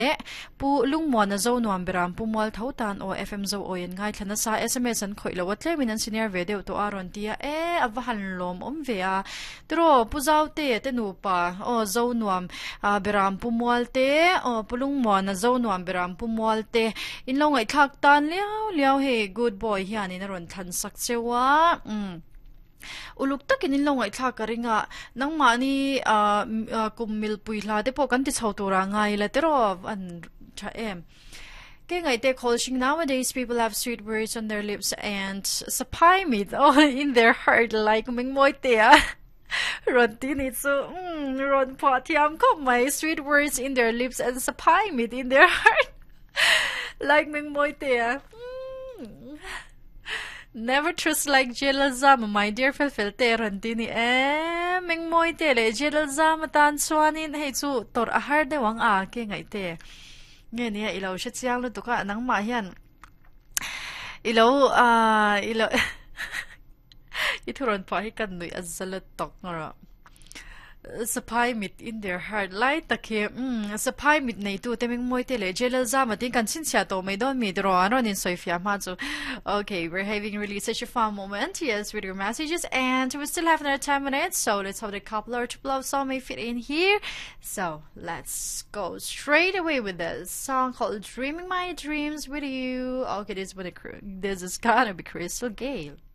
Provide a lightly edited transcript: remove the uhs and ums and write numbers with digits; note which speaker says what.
Speaker 1: pu lungmo na zo nuam beram pu mol thotan o fm zo oyen ngai thana sa sms an khoilo watle minan senior video to aron tia avahan lom vea tro pu zaute te nu pa o zo nuam beram pu mol te o pu lungmo na zo nuam beram pu mol te in long ai thak tan liao he good boy hian in ron than sak chewa uluk takin in long ai thla karinga nangma ni kummil puihla te po kan ti chhotura ngai la tero an tha em ke ngai te kholshing nowadays people have sweet words on their lips and sapai mit in their heart like mingmoi te ron tin it so ron pathiam ko my sweet words in their lips and sapai mit in their heart like mingmoi te Never trust like Jelazama, my dear Felfelte Randini. Ming moy tele, Jelazama tan swanin, hey, so tor a hard de wang king I te. Genia ilaw shit siang lutuka nang mayan. Ilaw, ituron pa hikan nui azalat tok ngara. Sapai mit in their heart light take sapai mit nei tu teming moi tele jelal zama tin kan sin sia to mai don mi dro anon in sofia mazu. Okay, we're having really such a fun moment, yes, with your messages, and we still have another 10 minutes, so let's have a couple or two of song may fit in here. So let's go straight away with this song called Dreaming My Dreams with You. Okay, this is gonna be Crystal Gale.